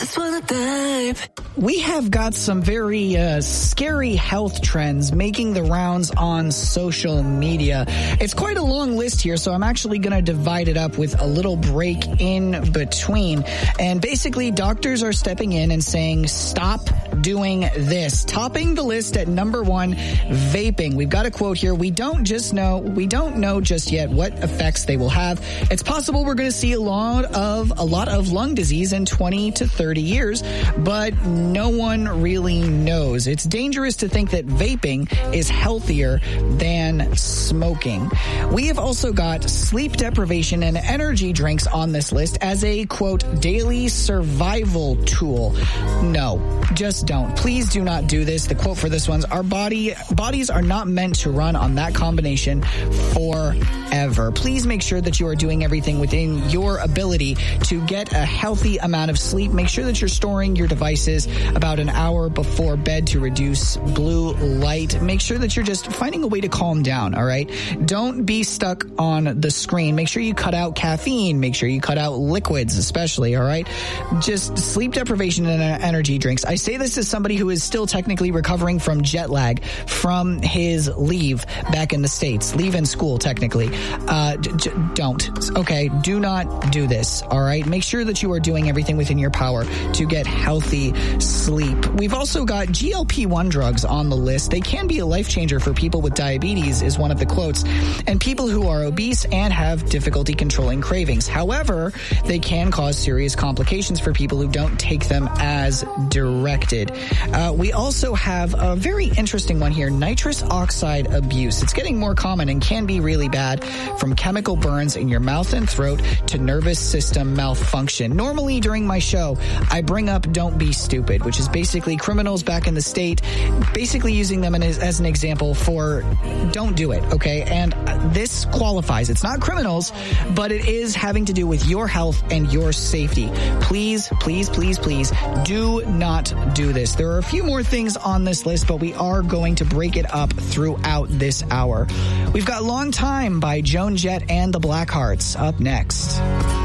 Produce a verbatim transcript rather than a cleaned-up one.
We have got some very uh, scary health trends making the rounds on social media. It's quite a long list here, so I'm actually going to divide it up with a little break in between. And basically, doctors are stepping in and saying, stop doing this. Topping the list at number one, vaping. We've got a quote here. We don't just know, we don't know just yet what effects they will have. It's possible we're going to see a lot of, a lot of lung disease in twenty to thirty years, but no one really knows. It's dangerous to think that vaping is healthier than smoking. We have also got sleep deprivation and energy drinks on this list as a, quote, daily survival tool. No, just don't. Please do not do this. The quote for this one's, our body bodies are not meant to run on that combination forever. Please make sure that you are doing everything within your ability to get a healthy amount of sleep. Make sure that you're storing your devices about an hour before bed to reduce blue light. Make sure that you're just finding a way to calm down, all right? Don't be stuck on the screen. Make sure you cut out caffeine. Make sure you cut out liquids, especially, all right? Just sleep deprivation and energy drinks. I say this as somebody who is still technically recovering from jet lag from his leave back in the States. Leave in school, technically. Uh, j- j- don't. Okay? Do not do this, all right? Make sure that you are doing everything within your power to get healthy sleep. We've also got G L P one drugs on the list. They can be a life changer for people with diabetes, is one of the quotes, and people who are obese and have difficulty controlling cravings. However, they can cause serious complications for people who don't take them as directed. Uh, we also have a very interesting one here, nitrous oxide abuse. It's getting more common and can be really bad, from chemical burns in your mouth and throat to nervous system malfunction. Normally during my show, I bring up Don't Be Stupid, which is basically criminals back in the state, basically using them as, as an example for don't do it, okay? And this qualifies. It's not criminals, but it is having to do with your health and your safety. Please, please, please, please do not do this. There are a few more things on this list, but we are going to break it up throughout this hour. We've got Long Time by Joan Jett and the Blackhearts up next.